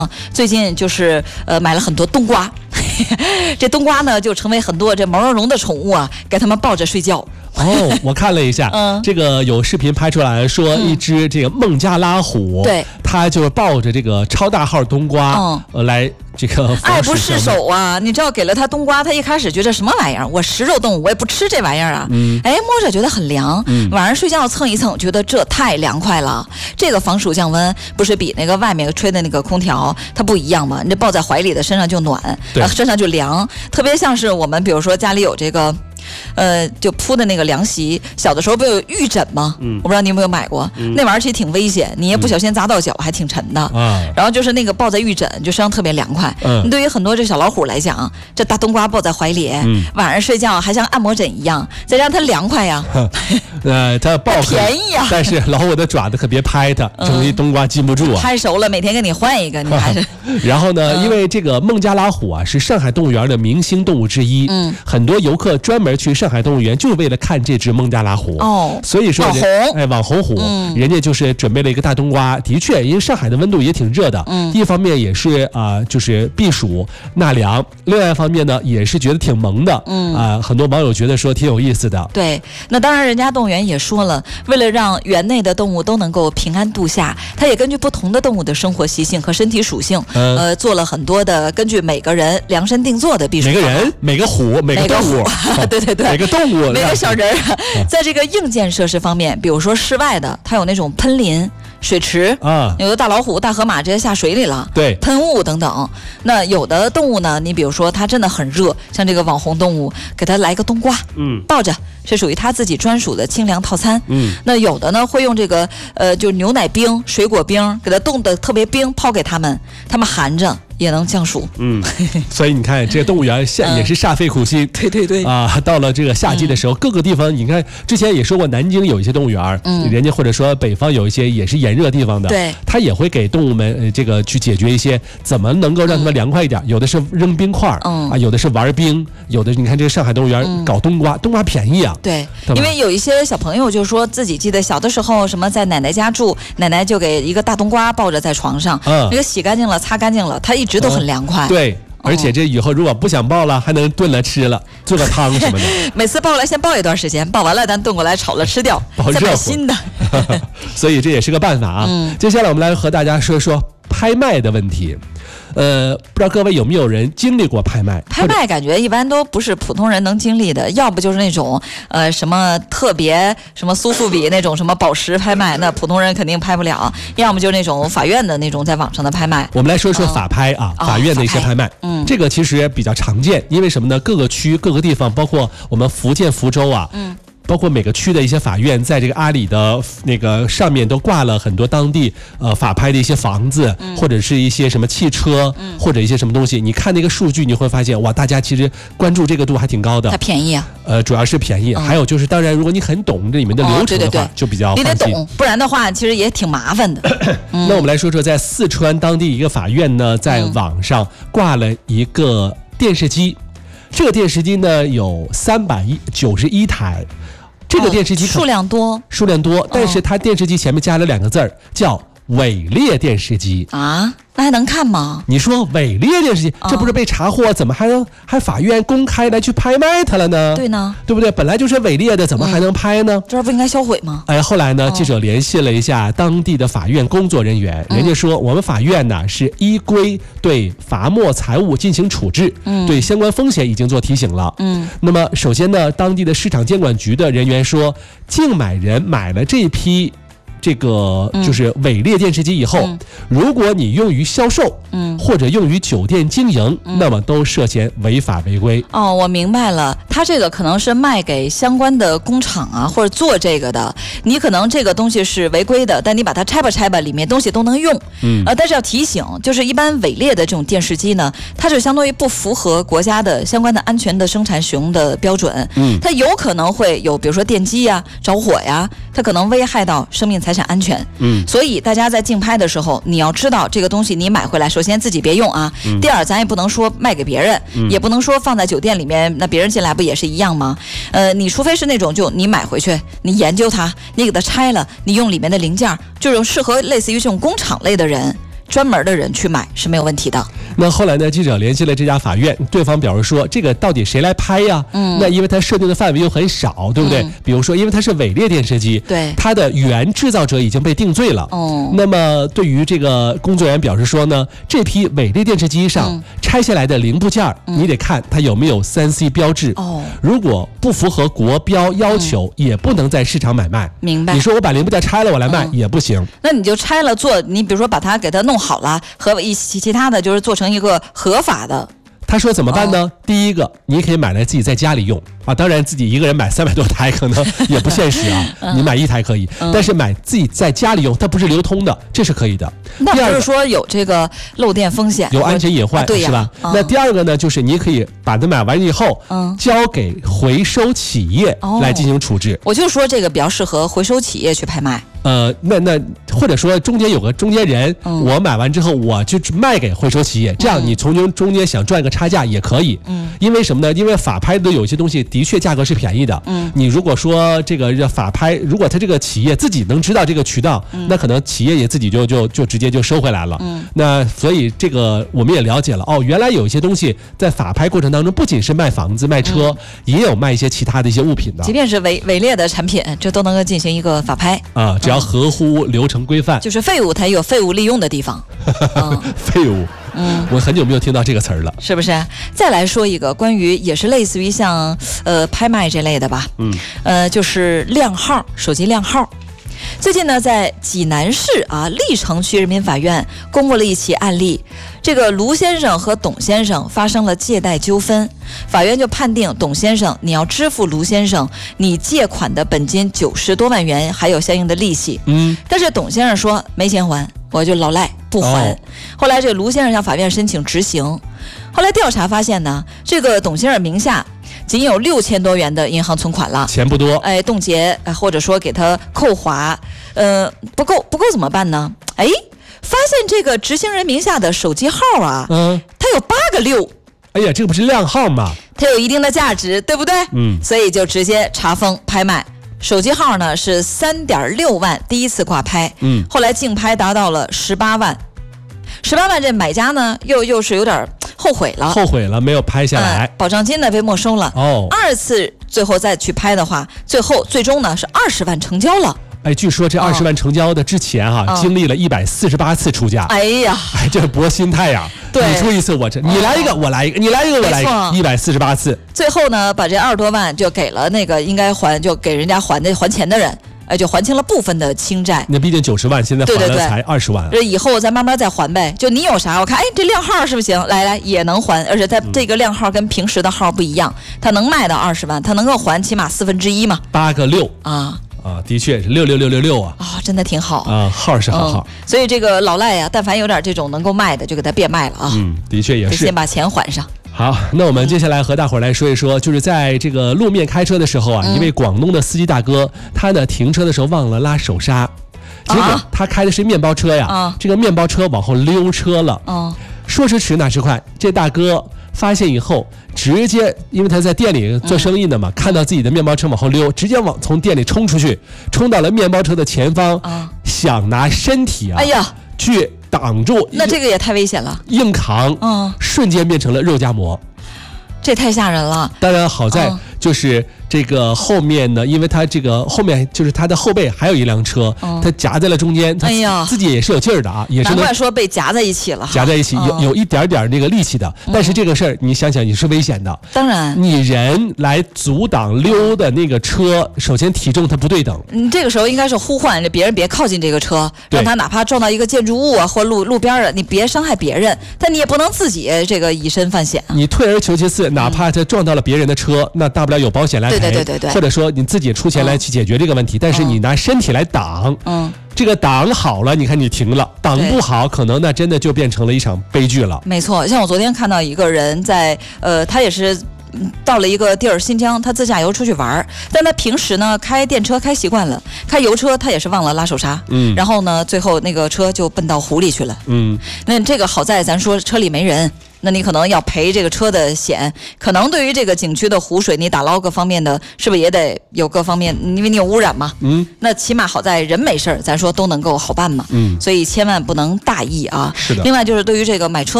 最近就是买了很多冬瓜，这冬瓜呢就成为很多这毛茸茸的宠物啊，给他们抱着睡觉。 哦，我看了一下，这个有视频拍出来说，一只这个孟加拉虎， 对， 它就是抱着这个超大号冬瓜，来这个爱不释手啊！你知道给了它冬瓜，它一开始觉得什么玩意儿？我食肉动物，我也不吃这玩意儿啊。哎，摸着觉得很凉，晚上睡觉蹭一蹭，觉得这太凉快了。这个防暑降温不是比那个外面吹的那个空调它不一样吗？你这抱在怀里的身上就暖，身上就凉，特别像是我们比如说家里有这个。就铺的那个凉席，小的时候不有玉枕吗？我不知道你有没有买过，那玩意儿其实挺危险，你也不小心砸到脚，还挺沉的。然后就是那个抱在玉枕，就身上特别凉快。对于很多这小老虎来讲，这大冬瓜抱在怀里，晚上睡觉还像按摩枕一样，再让它凉快呀。 它抱便宜呀， 但是老虎的爪子可别拍它，整一冬瓜禁不住啊。 拍熟了，每天给你换一个，你还是。 然后呢，因为这个孟加拉虎啊是上海动物园的明星动物之一，很多游客专门去上海动物园就是为了看这只孟加拉虎所以说网红虎，人家就是准备了一个大冬瓜。的确，因为上海的温度也挺热的，一方面也是就是避暑纳凉，另外一方面呢也是觉得挺萌的，很多网友觉得说挺有意思的。 对，那当然人家动物园也说了，为了让园内的动物都能够平安度夏，它也根据不同的动物的生活习性和身体属性，做了很多的根据每个人量身定做的避暑。 每个人、每个虎、每个动物， 对， 每个动物、 每个小人在这个硬件设施方面，比如说室外的，它有那种喷淋、水池有的大老虎、大河马直接下水里了， 对， 喷雾等等。那有的动物呢，你比如说它真的很热，像这个网红动物，给它来个冬瓜，抱着是属于它自己专属的清凉套餐。那有的呢会用这个就牛奶冰、水果冰，给它冻得特别冰，抛给他们含着也能降暑。 所以你看这个动物园也是煞费苦心。 对到了这个夏季的时候，各个地方你看之前也说过，南京有一些动物园，人家或者说北方有一些也是炎热地方的， 对， 他也会给动物们这个去解决一些怎么能够让他们凉快一点。有的是扔冰块有的是玩冰，有的你看这个上海动物园搞冬瓜便宜啊。 对，因为有一些小朋友就说自己记得小的时候什么在奶奶家住，奶奶就给一个大冬瓜抱着在床上，那个洗干净了擦干净了，它一直都很凉快。 对，而且这以后如果不想抱了，还能炖了吃了，做个汤什么的。 每次抱来先抱一段时间，抱完了咱炖过来炒了吃掉，再买新的。 所以这也是个办法啊。接下来我们来和大家说说拍卖的问题。不知道各位有没有人经历过拍卖？ 拍卖感觉一般都不是普通人能经历的，要不就是那种什么特别什么苏富比那种什么宝石拍卖，那普通人肯定拍不了；要么就是那种法院的那种在网上的拍卖。 我们来说说法拍法院的一些拍卖。这个其实比较常见，因为什么呢？各个区各个地方，包括我们福建福州包括每个区的一些法院，在这个阿里的那个上面都挂了很多当地法拍的一些房子，或者是一些什么汽车，或者一些什么东西。你看那个数据，你会发现哇，大家其实关注这个度还挺高的。 它便宜啊。 主要是便宜，还有就是当然，如果你很懂这里面的流程的话，就比较放心。 你得懂，不然的话其实也挺麻烦的。 那我们来说说，在四川当地一个法院呢，在网上挂了一个电视机，这个电视机呢有391台。这个电视机数量多， 但是它电视机前面加了2个字儿，叫伪劣电视机啊。那还能看吗？ 你说伪劣电视机，这不是被查获，怎么还法院公开来去拍卖它了呢？ 对呢， 对不对？本来就是伪劣的，怎么还能拍呢？ 这不应该销毁吗？ 后来呢，记者联系了一下当地的法院工作人员，人家说我们法院呢是依规对罚没财物进行处置，对相关风险已经做提醒了。那么首先呢，当地的市场监管局的人员说，竞买人买了这批这个就是伪劣电视机以后，如果你用于销售，或者用于酒店经营，那么都涉嫌违法违规。 我明白了，他这个可能是卖给相关的工厂啊，或者做这个的，你可能这个东西是违规的，但你把它拆吧，里面东西都能用。但是要提醒，就是一般伪劣的这种电视机呢，它就相当于不符合国家的相关的安全的生产使用的标准。它有可能会有，比如说电机呀、着火呀，它可能危害到生命财产安全。所以大家在竞拍的时候，你要知道这个东西你买回来，首先自己别用啊。第二，咱也不能说卖给别人，也不能说放在酒店里面，那别人进来不也是一样吗？你除非是那种就你买回去，你研究它，你给它拆了，你用里面的零件，这种适合类似于这种工厂类的人。 专门的人去买是没有问题的。 那后来呢，记者联系了这家法院，对方表示说，这个到底谁来拍呀？那因为它设定的范围又很少，对不对？比如说，因为它是伪劣电视机， 对， 它的原制造者已经被定罪了。那么对于这个工作人员表示说呢，这批伪劣电视机上拆下来的零部件，你得看它有没有3C 标志。如果不符合国标要求，也不能在市场买卖。 明白？ 你说我把零部件拆了我来卖也不行。 那你就拆了做，你比如说把它给它弄好了，和其他的就是做成一个合法的。 他说怎么办呢？第一个，你可以买来自己在家里用啊，当然自己一个人买300多台可能也不现实啊。你买1台可以，但是买自己在家里用，它不是流通的，这是可以的。 那不是说有这个漏电风险， 有安全隐患， 对呀， 是吧？那第二个呢，就是你可以把它买完以后，交给回收企业来进行处置。 我就说这个比较适合回收企业去拍卖。 那或者说中间有个中间人，我买完之后我就卖给回收企业，这样你从中间想赚个差价也可以。因为什么呢？因为法拍的有些东西的确价格是便宜的。你如果说这个法拍，如果他这个企业自己能知道这个渠道，那可能企业也自己就直接就收回来了。那所以这个我们也了解了原来有一些东西在法拍过程当中，不仅是卖房子卖车，也有卖一些其他的一些物品的。 即便是伪劣的产品，这都能够进行一个法拍啊，只要合乎流程规范。 就是废物它有废物利用的地方。 废物。我很久没有听到这个词儿了， 是不是？再来说一个关于也是类似于像拍卖这类的吧，就是靓号，手机靓号。最近呢，在济南市历城区人民法院公布了一起案例，这个卢先生和董先生发生了借贷纠纷，法院就判定董先生你要支付卢先生你借款的本金90多万元，还有相应的利息。但是董先生说没钱还，我就老赖不还。后来这卢先生向法院申请执行，后来调查发现呢，这个董先生名下仅有6000多元的银行存款了， 钱不多。 冻结或者说给他扣划，不够怎么办呢？发现这个执行人名下的手机号它有8个6。 哎呀，这个不是靓号吗？ 它有一定的价值，对不对？所以就直接查封拍卖。手机号呢是3.6万，第一次挂拍，后来竞拍达到了18万。18万，这买家呢又是有点后悔了，没有拍下来，保障金呢被没收了。二次最后再去拍的话，最终呢是20万成交了。 据说这20万成交的之前经历了148次出价。这搏心态呀！你出一次我这，你来一个我来一个，你来一个我来一个，148次。 最后呢，把这20多万就给了那个应该还，就给人家还钱的人。就还清了部分的清债。 那毕竟90万，现在还了才20万。 这以后咱慢慢再还呗。就你有啥，我看这靓号是不是行？来也能还，而且它这个靓号跟平时的号不一样，它能卖到20万，它能够还起码1/4嘛。 8个6的确是66666 真的挺好号是好号。 所以这个老赖但凡有点这种能够卖的，就给他变卖了的确也是， 先把钱还上。 好，那我们接下来和大伙儿来说一说，就是在这个路面开车的时候一位广东的司机大哥，他呢停车的时候忘了拉手刹，结果他开的是面包车呀，这个面包车往后溜车了。说时迟那时快，这大哥发现以后，直接因为他在店里做生意的嘛，看到自己的面包车往后溜，直接从店里冲出去，冲到了面包车的前方，想拿身体去挡住。 那这个也太危险了， 硬扛，瞬间变成了肉夹馍， 这太吓人了。 当然好在就是这个后面呢，因为他这个后面就是他的后背还有一辆车，他夹在了中间，他自己也是有劲儿的也是难怪说被夹在一起了， 夹在一起有一点点那个力气的。但是这个事儿你想想也是危险的， 当然你人来阻挡溜的那个车，首先体重它不对等， 这个时候应该是呼唤别人别靠近这个车，让他哪怕撞到一个建筑物或路边你别伤害别人，但你也不能自己这个以身犯险。 你退而求其次，哪怕他撞到了别人的车，那大不了有保险来赔， 对， 或者说你自己出钱来去解决这个问题，但是你拿身体来挡，这个挡好了，你看你停了，挡不好，可能那真的就变成了一场悲剧了。 没错，像我昨天看到一个人在他也是到了一个地儿，新疆，他自驾游出去玩，但他平时呢开电车开习惯了，开油车他也是忘了拉手刹，然后呢最后那个车就奔到湖里去了。那这个好在咱说车里没人， 那你可能要赔这个车的险，可能对于这个景区的湖水，你打捞各方面的，是不是也得有各方面？因为你有污染嘛。那起码好在人没事儿，咱说都能够好办嘛。所以千万不能大意啊。 是的。 另外就是对于这个买车。